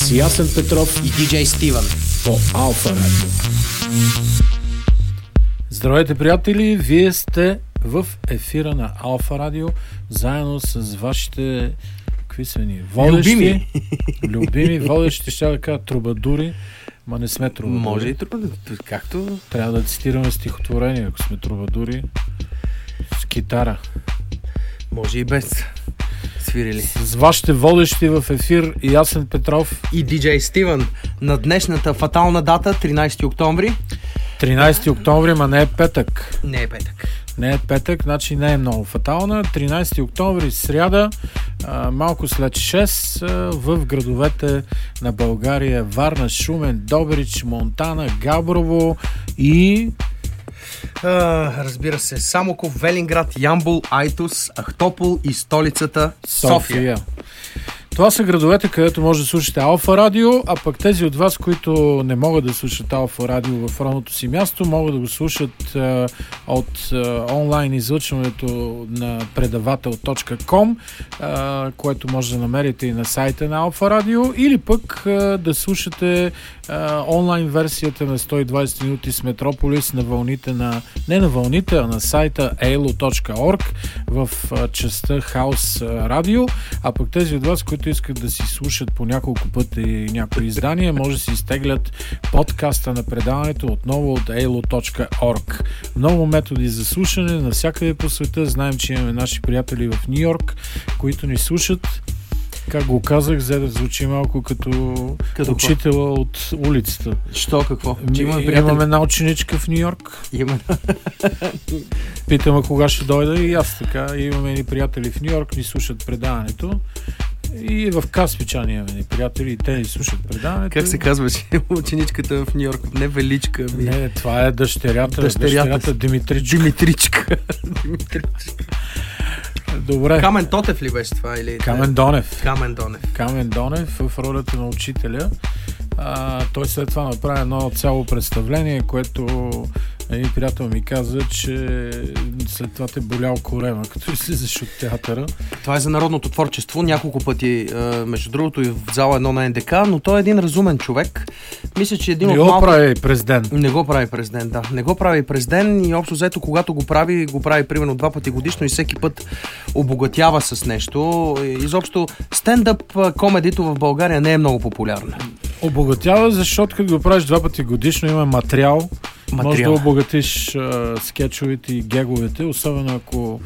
с Ясен Петров и диджей Стивън по Алфа Радио. Здравейте, приятели! Вие сте в ефира на Алфа Радио, заедно с вашите какви са ни? Водещи. Любими водещи, ще да кажа трубадури, ма не сме трубадури. Може и трубадури, както... Трябва да цитираме стихотворение, ако сме трубадури, с китара. Може и без свирили. С вашите водещи в ефир Ясен Петров и диджей Стивън на днешната фатална дата, 13 октомври. 13 октомври, ма не е петък. Не е петък. Не е петък, значи не е много фатална. 13 октомври, сряда, малко след 6 в градовете на България: Варна, Шумен, Добрич, Монтана, Габрово и... разбира се, Самоков, Велинград, Ямбол, Айтос, Ахтопол и столицата София. Това са градовете, където може да слушате Алфа Радио, а пък тези от вас, които не могат да слушат Алфа Радио в родното си място, могат да го слушат от онлайн излъчването на предавател.com, което може да намерите и на сайта на Алфа Радио, или пък да слушате онлайн версията на 120 минути с Метрополис на вълните на... не на вълните, а на сайта elo.org в частта Хаус Радио, а пък тези от вас, които искат да си слушат по няколко пъти някои издания, може да си изтеглят подкаста на предаването отново от elo.org. Много методи за слушане навсякъде по света. Знаем, че имаме наши приятели в Ню Йорк, които ни слушат. Как го казах, за да звучи малко като учителя от улицата. Що, какво? Имаме една ученичка в Ню Йорк. Питам кога ще дойда и аз така. Имаме ни приятели в Ню Йорк, ни слушат предаването. И в Каспичан имаме ни приятели и те ни слушат предаването. Как се казваше ученичката в Ню Йорк? Не Величка. Не, това е дъщерята Димитричка. Димитричка. Добре. Камен Тотев ли беше това? Или... Камен Донев. Камен Донев в ролята на учителя. Той след това направи едно цяло представление, което един приятел ми каза, че след това те болял корема, като излизаш от театъра. Това е за народното творчество. Няколко пъти, между другото, и в зала 1 на НДК, но той е един разумен човек. Мисля, че един от малко... Не го прави през ден. Не го прави през ден, да. Не го прави през ден и общо взето, когато го прави примерно 2 пъти годишно и всеки път обогатява с нещо. Изобщо стендъп комедито в България не е много популярно. Обогатява, защото като го правиш 2 пъти годишно има материал. Може да обогатиш скетчовете и геговете, особено ако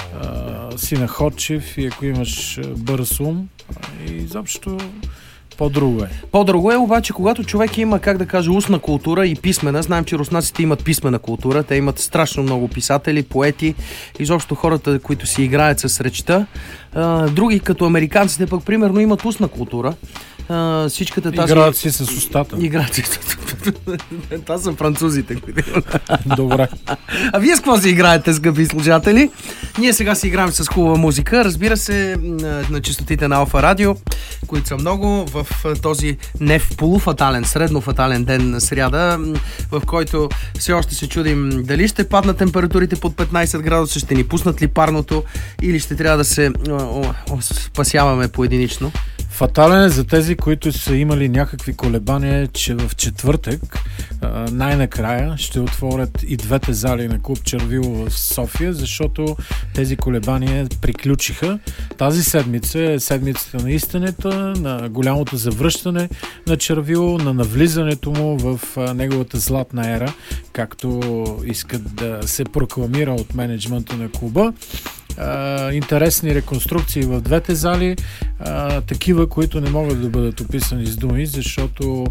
си находчив и ако имаш бърз ум. И изобщо по-друго е. По-друго е обаче, когато човек има, как да кажа, устна култура и писмена. Знаем, че руснаците имат писмена култура. Те имат страшно много писатели, поети, изобщо хората, които си играят с речта. Други, като американците, пък примерно имат устна култура. Всичката тази... Играят си с устата. Играят си с устата. Това са французите. Добре. А вие с какво си играете, скъпи слушатели? Ние сега си играем с хубава музика. Разбира се, на честотите на Алфа Радио, които са много в този не в полуфатален, среднофатален ден на сряда, в който все още се чудим дали ще паднат температурите под 15 градуса, ще ни пуснат ли парното или ще трябва да се спасяваме поединично. Фатален е за тези, които са имали някакви колебания, че в четвъртък най-накрая ще отворят и двете зали на клуб Червило в София, защото тези колебания приключиха. Тази седмица е седмицата на истината, на голямото завръщане на Червило, на навлизането му в неговата златна ера, както искат да се прокламира от мениджмънта на клуба. Интересни реконструкции в двете зали, такива, които не могат да бъдат описани с думи, защото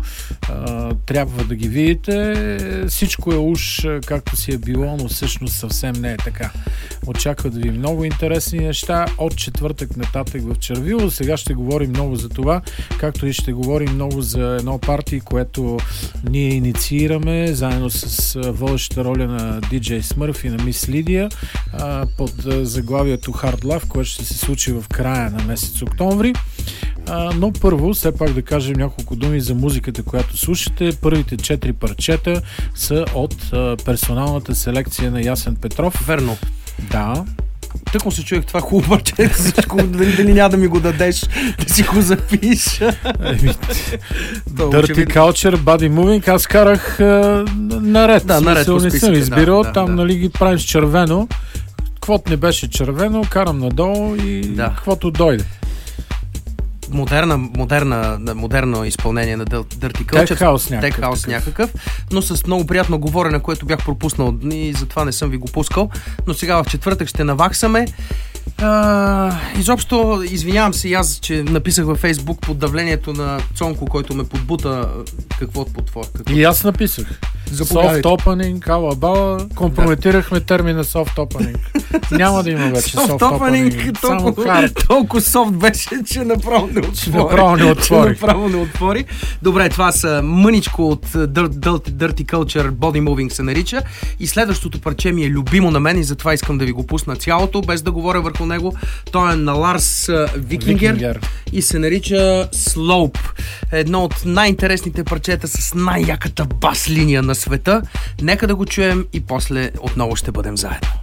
трябва да ги видите. Всичко е уж както си е било, но всъщност съвсем не е така. Очакват ви много интересни неща от четвъртък нататък в Червило. Сега ще говорим много за това, както и ще говорим много за едно парти, което ние инициираме заедно с водещата роля на диджей Смърф и на мис Лидия под заглавието Hard Love, което ще се случи в края на месец октомври. Но първо, все пак да кажем няколко думи за музиката, която слушате. Първите 4 парчета са от персоналната селекция на Ясен Петров. Верно. Да. Тък му се чуех това хубаво парче, дали няма да ми го дадеш, да си го запиша. Dirty Culture, Body Moving, аз карах наред. Да, наред по не съм списъка, избирал, да, там да. нали ги правиш червено. Каквото не беше червено, карам надолу и каквото дойде. Модерно изпълнение на Dirty Culture. Tech House някакъв, но с много приятно говорене, което бях пропуснал и затова не съм ви го пускал. Но сега в четвъртък ще наваксаме. Изобщо, извинявам се и аз, че написах във Фейсбук под давлението на Цонко, който ме подбута какво. И аз написах. Soft opening, ала-бала, компрометирахме термина soft opening. Няма да има вече soft opening. Толкова софт беше, че направо не отвори. Добре, това са мъничко от Dirty Culture, Body Moving се нарича. И следващото парче ми е любимо на мен и затова искам да ви го пусна цялото, без да говоря върху него. Той е на Ларс Викингер и се нарича Slope. Едно от най-интересните парчета с най-яката бас линия на света. Нека да го чуем и после отново ще бъдем заедно.